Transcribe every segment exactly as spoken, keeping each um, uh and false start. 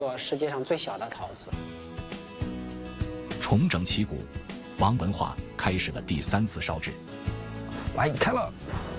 做世界上最小的陶瓷。 重整旗鼓，王文化开始了第三次烧制。 来，开了。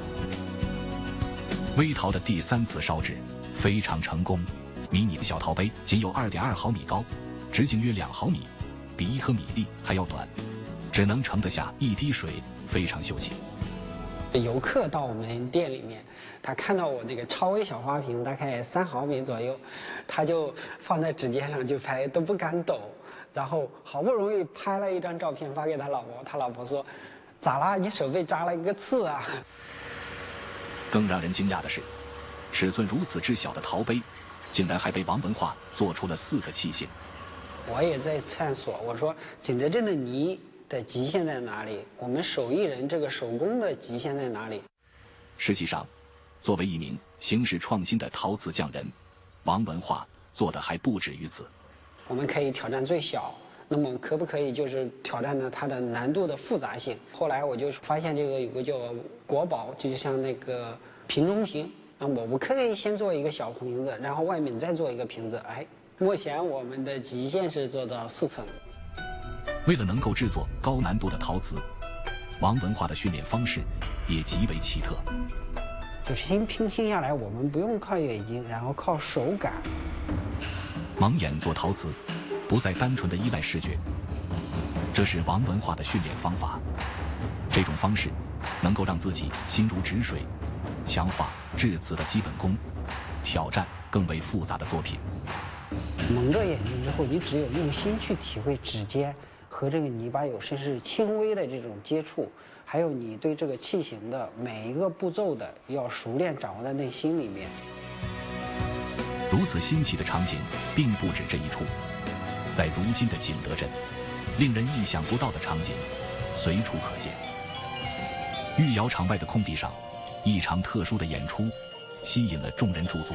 微陶的第三次烧制非常成功，迷你的小陶杯仅有 二点二毫米高，直径约两毫米，比一颗米粒还要短，只能盛得下一滴水，非常秀气。 游客到我们店里面，他看到我那个超微小花瓶，大概三毫米左右，他就放在指尖上去拍，都不敢抖。然后好不容易拍了一张照片发给他老婆，他老婆说：“咋啦？你手被扎了一个刺啊？” 更让人惊讶的是，尺寸如此之小的陶杯，竟然还被王文化做出了四个器型。 我也在探索，我说景德镇的泥的极限在哪里？我们手艺人这个手工的极限在哪里？ 实际上，作为一名形式创新的陶瓷匠人，王文化做的还不止于此。 我们可以挑战最小，那么可不可以就是挑战呢它的难度的复杂性？后来我就发现这个有个叫国宝，就像那个瓶中瓶，那我们可以先做一个小瓶子，然后外面再做一个瓶子。哎，目前我们的极限是做到四层。 为了能够制作高难度的陶瓷，王文化的训练方式也极为奇特。 就是先拼拼下来，我们不用靠眼睛，然后靠手感。 盲眼做陶瓷，不再单纯的依赖视觉，这是王文化的训练方法。这种方式能够让自己心如止水，强化制瓷的基本功，挑战更为复杂的作品。 蒙着眼睛之后，你只有用心去体会指尖和这个泥巴有甚至轻微的这种接触，还有你对这个器型的每一个步骤的要熟练掌握在内心里面。 如此新奇的场景并不止这一处，在如今的景德镇，令人意想不到的场景随处可见。御窑厂外的空地上，一场特殊的演出吸引了众人驻足。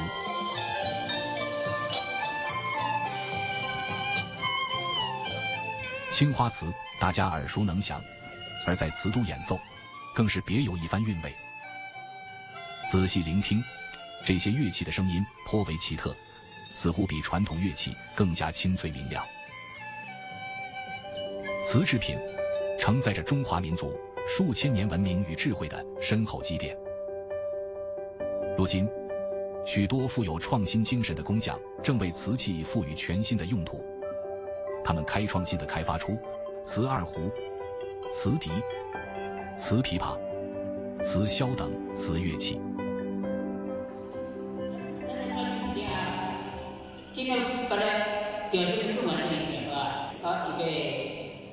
青花瓷大家耳熟能详，而在瓷中演奏更是别有一番韵味。仔细聆听，这些乐器的声音颇为奇特，似乎比传统乐器更加清脆明亮。瓷制品承载着中华民族数千年文明与智慧的深厚积淀。如今，许多富有创新精神的工匠正为瓷器赋予全新的用途。他们开创性地开发出瓷二胡、瓷笛、瓷琵琶、瓷箫等瓷乐器。 尽量把它表现得更完整一点，是吧？好，预备。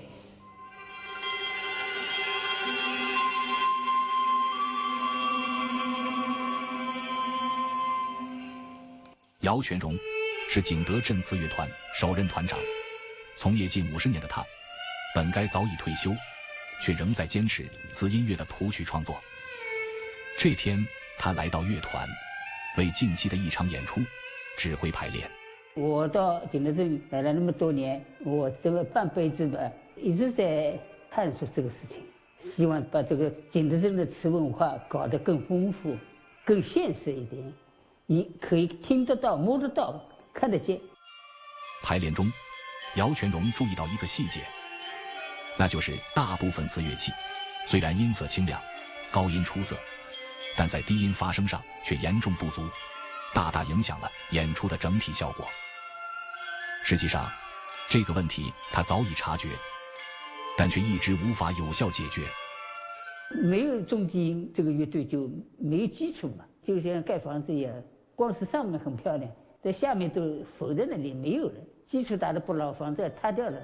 姚全荣是景德镇瓷乐团首任团长，从业近五十年的他，本该早已退休，却仍在坚持瓷音乐的谱曲创作。这天，他来到乐团，为近期的一场演出指挥排练。 我到景德镇来了那么多年，我这个半辈子吧，一直在探索这个事情，希望把这个景德镇的瓷文化搞得更丰富、更现实一点，你可以听得到、摸得到、看得见。 排练中，姚全荣注意到一个细节，那就是大部分瓷乐器虽然音色清亮、高音出色，但在低音发声上却严重不足，大大影响了演出的整体效果。实际上，这个问题他早已察觉，但却一直无法有效解决。 没有中低音，这个乐队就没有基础嘛，就像盖房子一样，光是上面很漂亮，在下面都否在那里没有了，基础打得不牢，房子要塌掉了。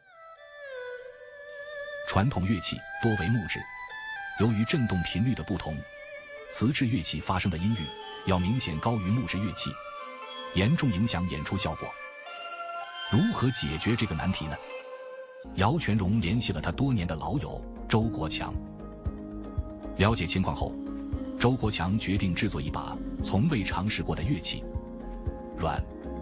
传统乐器多为木质，由于振动频率的不同，瓷制乐器发生的音域要明显高于木质乐器，严重影响演出效果。如何解决这个难题呢？姚全荣联系了他多年的老友周国强。了解情况后，周国强决定制作一把从未尝试过的乐器——阮。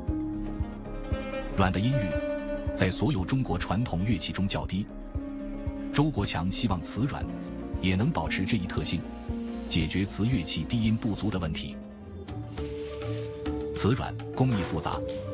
阮的音域在所有中国传统乐器中较低，周国强希望瓷阮也能保持这一特性，解决瓷乐器低音不足的问题。瓷阮工艺复杂，